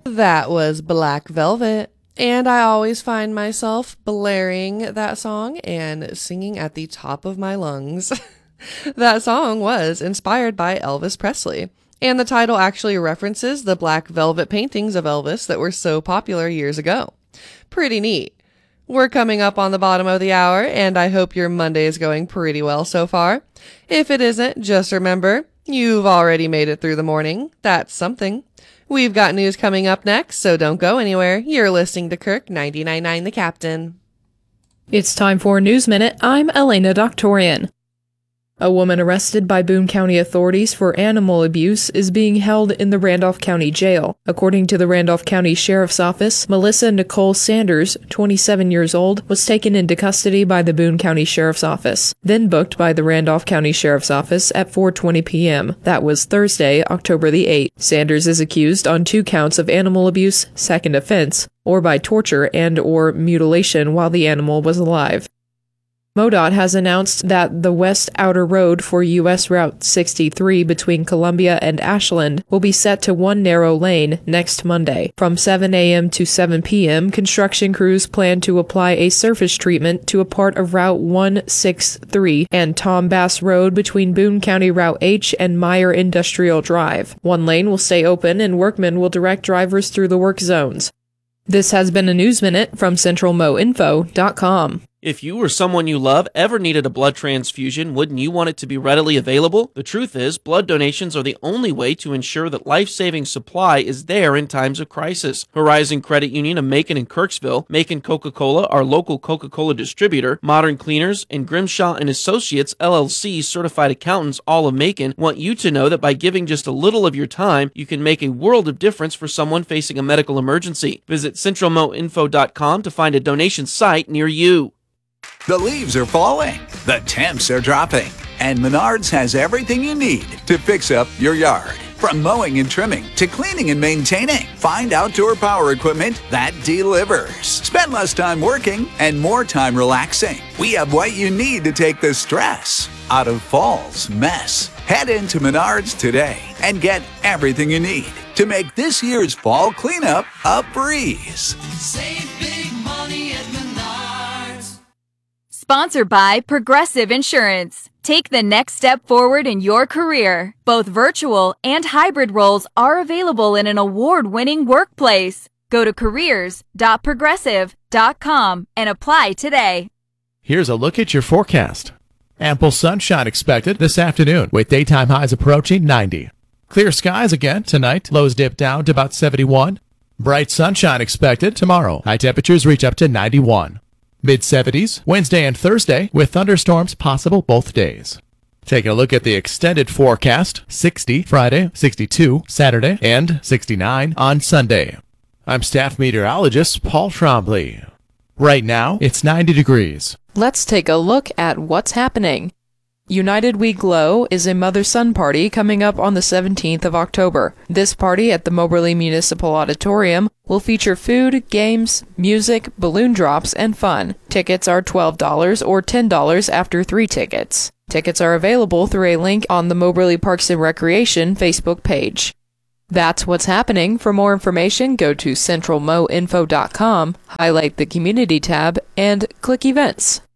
That was Black Velvet. And I always find myself blaring that song and singing at the top of my lungs. That song was inspired by Elvis Presley, and the title actually references the black velvet paintings of Elvis that were so popular years ago. Pretty neat. We're coming up on the bottom of the hour, and I hope your Monday is going pretty well so far. If it isn't, just remember, you've already made it through the morning. That's something. We've got news coming up next, so don't go anywhere. You're listening to Kirk 99.9 The Captain. It's time for a News Minute. I'm Elena Doctorian. A woman arrested by Boone County authorities for animal abuse is being held in the Randolph County Jail. According to the Randolph County Sheriff's Office, Melissa Nicole Sanders, 27 years old, was taken into custody by the Boone County Sheriff's Office, then booked by the Randolph County Sheriff's Office at 4:20 p.m. That was Thursday, October the 8th. Sanders is accused on 2 counts of animal abuse, second offense, or by torture and or mutilation while the animal was alive. MoDOT has announced that the West Outer Road for U.S. Route 63 between Columbia and Ashland will be set to one narrow lane next Monday. From 7 a.m. to 7 p.m., construction crews plan to apply a surface treatment to a part of Route 163 and Tom Bass Road between Boone County Route H and Meyer Industrial Drive. One lane will stay open and workmen will direct drivers through the work zones. This has been a News Minute from CentralMoInfo.com. If you or someone you love ever needed a blood transfusion, wouldn't you want it to be readily available? The truth is, blood donations are the only way to ensure that life-saving supply is there in times of crisis. Horizon Credit Union of Macon and Kirksville, Macon Coca-Cola, our local Coca-Cola distributor, Modern Cleaners, and Grimshaw and Associates, LLC, certified accountants, all of Macon, want you to know that by giving just a little of your time, you can make a world of difference for someone facing a medical emergency. Visit CentralMoInfo.com to find a donation site near you. The leaves are falling, the temps are dropping, and Menards has everything you need to fix up your yard. From mowing and trimming to cleaning and maintaining, find outdoor power equipment that delivers. Spend less time working and more time relaxing. We have what you need to take the stress out of fall's mess. Head into Menards today and get everything you need to make this year's fall cleanup a breeze. Save big money at Menards. Sponsored by Progressive Insurance. Take the next step forward in your career. Both virtual and hybrid roles are available in an award-winning workplace. Go to careers.progressive.com and apply today. Here's a look at your forecast. Ample sunshine expected this afternoon with daytime highs approaching 90. Clear skies again tonight. Lows dip down to about 71. Bright sunshine expected tomorrow. High temperatures reach up to 91. Mid-70s Wednesday and Thursday with thunderstorms possible both days. Taking a look at the extended forecast, 60 Friday, 62 Saturday, and 69 on Sunday. I'm staff meteorologist Paul Trombley. Right now, it's 90 degrees. Let's take a look at what's happening. United We Glow is a mother-son party coming up on the 17th of October. This party at the Moberly Municipal Auditorium will feature food, games, music, balloon drops, and fun. Tickets are $12 or $10 after 3 tickets. Tickets are available through a link on the Moberly Parks and Recreation Facebook page. That's what's happening. For more information, go to CentralMoInfo.com, highlight the Community tab, and click Events.